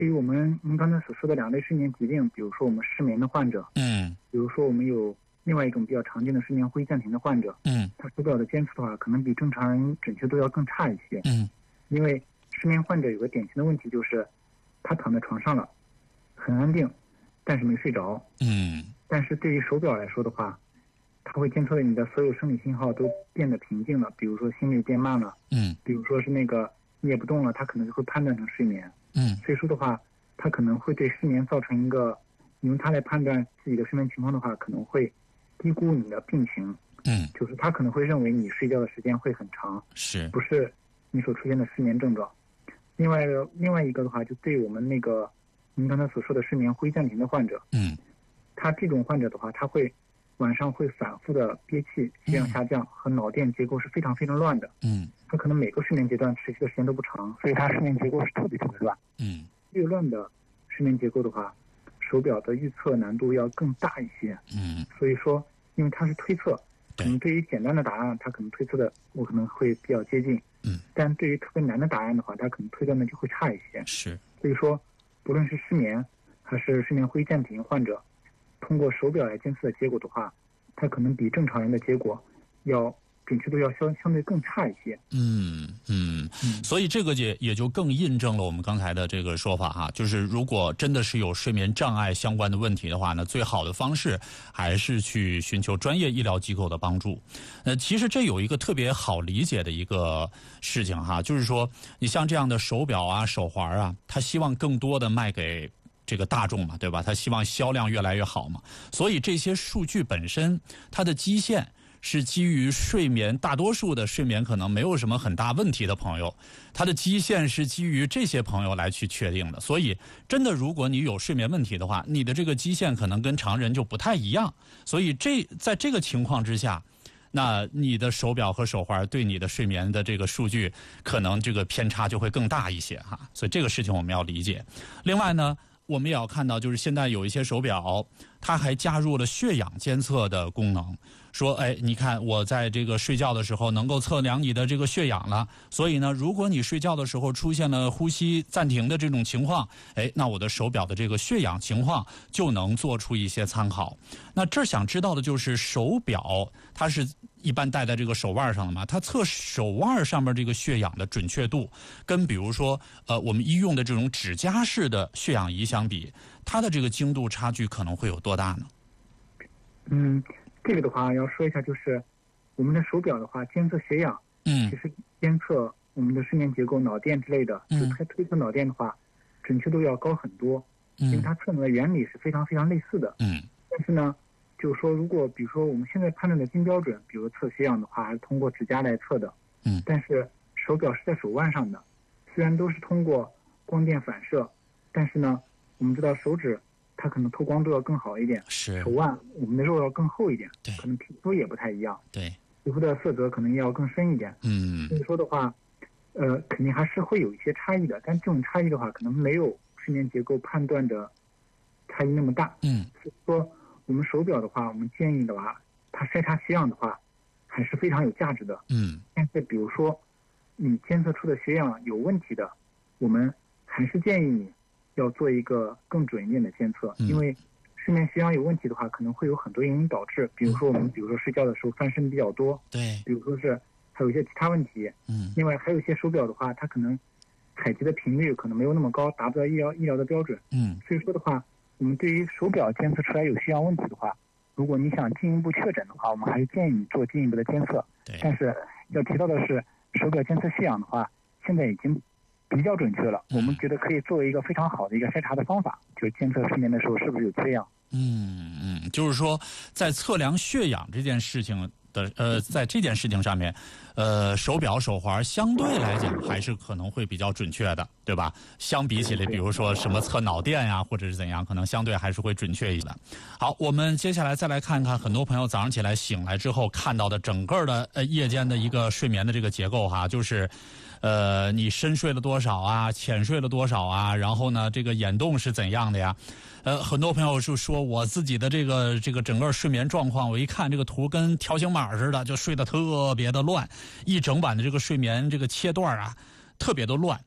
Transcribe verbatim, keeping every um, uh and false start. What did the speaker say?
对于我们您刚才所说的两类睡眠疾病，比如说我们失眠的患者， 嗯， 比如说我们有另外一种比较常见的睡眠呼吸暂停的患者， 嗯， 他手表的监测的话，可能比正常人准确度要更差一些。 嗯， 因为失眠患者有个典型的问题就是，他躺在床上了，很安定，但是没睡着。 嗯， 但是对于手表来说的话，它会监测的你的所有生理信号都变得平静了，比如说心率变慢了， 嗯， 比如说是那个你也不动了，它可能就会判断成睡眠。 嗯， 所以说的话，它可能会对失眠造成一个，你用它来判断自己的睡眠情况的话，可能会低估你的病情。 嗯， 就是他可能会认为你睡觉的时间会很长， 是不是你所出现的失眠症状。另外一个另外一个的话，就对我们那个您刚才所说的睡眠呼吸暂停的患者， 嗯， 他这种患者的话，他会晚上会反复的憋气、血氧下降，和脑电结构是非常非常乱的。 嗯， 他可能每个睡眠阶段持续的时间都不长，所以他睡眠结构是特别特别乱。 嗯， 越乱的睡眠结构的话，手表的预测难度要更大一些。 嗯， 所以说，因为它是推测，可能对对于简单的答案，它可能推测的我可能会比较接近。 嗯， 但对于特别难的答案的话，它可能推断的就会差一些。 是所以说，不论是失眠还是睡眠呼吸暂停患者，通过手表来监测的结果的话，它可能比正常人的结果要准确度要相相对更差一些。 嗯嗯，所以这个也也就更印证了我们刚才的这个说法哈，就是如果真的是有睡眠障碍相关的问题的话呢，最好的方式还是去寻求专业医疗机构的帮助。呃，其实这有一个特别好理解的一个事情哈，就是说你像这样的手表啊、手环啊，他希望更多的卖给这个大众嘛，对吧？他希望销量越来越好嘛，所以这些数据本身它的基线是基于睡眠，大多数的睡眠可能没有什么很大问题的朋友，它的基线是基于这些朋友来去确定的。所以真的如果你有睡眠问题的话，你的这个基线可能跟常人就不太一样。所以这在这个情况之下，那你的手表和手环对你的睡眠的这个数据可能这个偏差就会更大一些哈。所以这个事情我们要理解。另外呢，我们也要看到，就是现在有一些手表，它还加入了血氧监测的功能。说，哎，你看我在这个睡觉的时候能够测量你的这个血氧了，所以呢，如果你睡觉的时候出现了呼吸暂停的这种情况，哎，那我的手表的这个血氧情况就能做出一些参考。那这儿想知道的就是手表它是一般戴在这个手腕上的嘛，它测手腕上面这个血氧的准确度，跟比如说呃我们医用的这种指甲式的血氧仪相比，它的这个精度差距可能会有多大呢？ 嗯，这个的话要说一下，就是我们的手表的话，监测血氧， 嗯， 其实监测我们的睡眠结构、脑电之类的， 嗯， 就推推测脑电的话，准确度要高很多， 嗯， 因为它测量的原理是非常非常类似的。 嗯， 但是呢，就是说，如果比如说我们现在判断的金标准，比如测血氧的话，还是通过指甲来测的， 嗯， 但是手表是在手腕上的，虽然都是通过光电反射，但是呢，我们知道手指它可能透光度要更好一点， 是手腕我们的肉要更厚一点， 对， 可能皮肤也不太一样， 对， 皮肤的色泽可能也要更深一点， 嗯， 所以说的话，呃，肯定还是会有一些差异的，但这种差异的话，可能没有睡眠结构判断的差异那么大， 嗯， 所以说我们手表的话，我们建议的话，它筛查血氧的话，还是非常有价值的， 嗯， 但是比如说你监测出的血氧有问题的，我们还是建议你要做一个更准一点的监测， 嗯， 因为睡眠血氧有问题的话，可能会有很多原因导致，比如说我们比如说睡觉的时候翻身比较多， 对， 比如说是还有一些其他问题， 嗯， 另外还有一些手表的话，它可能采集的频率可能没有那么高，达不到医疗医疗的标准， 嗯， 所以说的话，我们对于手表监测出来有血氧问题的话，如果你想进一步确诊的话，我们还是建议你做进一步的监测。 对， 但是要提到的是，手表监测血氧的话，现在已经比较准确了， 嗯， 我们觉得可以作为一个非常好的一个筛查的方法，就是监测睡眠的时候是不是有缺氧。 嗯嗯，就是说在测量血氧这件事情的呃，在这件事情上面，呃，手表、手环相对来讲还是可能会比较准确的，对吧？相比起来，比如说什么测脑电呀，或者是怎样，可能相对还是会准确一点。好，我们接下来再来看看很多朋友早上起来醒来之后看到的整个的呃夜间的一个睡眠的这个结构哈，就是呃你深睡了多少啊，浅睡了多少啊，然后呢这个眼动是怎样的呀？呃，很多朋友就说我自己的这个这个整个睡眠状况，我一看这个图跟条形码似的，就睡得特别的乱，一整晚的这个睡眠这个切段啊，特别的乱。